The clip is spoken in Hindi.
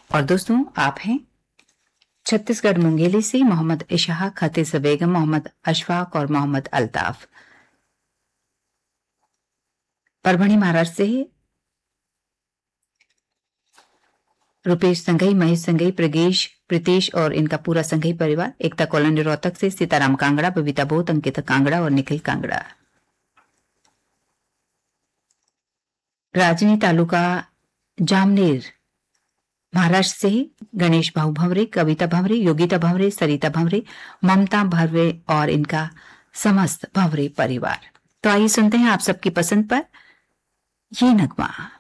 और दोस्तों, आप हैं छत्तीसगढ़ मुंगेली से मोहम्मद इशहाक, हतीस बेगम, मोहम्मद अशफाक और मोहम्मद अल्ताफ। परभणी महाराष्ट्र से रुपेश संघई, महेश संघई, प्रगेश, प्रीतेश और इनका पूरा संघई परिवार। एकता कॉलोनी रोहतक से सीताराम कांगड़ा, बबीता बोत, अंकिता कांगड़ा और निखिल कांगड़ा। राजनी तालुका जामनेर महाराष्ट्र से गणेश भाऊ भंवरे, कविता भंवरे, योगिता भंवरे, सरिता भंवरे, ममता भंवरे और इनका समस्त भंवरे परिवार। तो आइए सुनते हैं आप सबकी पसंद पर ये नगमा।